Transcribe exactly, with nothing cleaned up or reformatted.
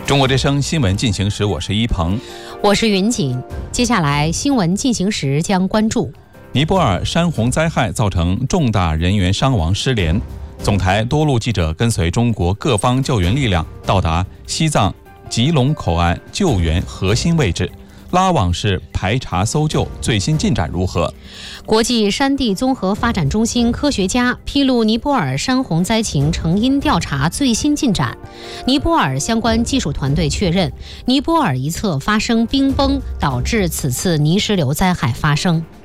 中国之声新闻进行时，我是一鹏， 我是云锦。接下来新闻进行时将关注： 尼泊尔山洪灾害造成重大人员伤亡失联，总台多路记者跟随中国各方救援力量到达西藏吉隆口岸救援核心位置。拉网式排查搜救最新进展如何？ 国际山地综合发展中心科学家披露尼泊尔山洪灾情成因调查最新进展。尼泊尔相关技术团队确认，尼泊尔一侧发生冰崩，导致此次泥石流灾害发生。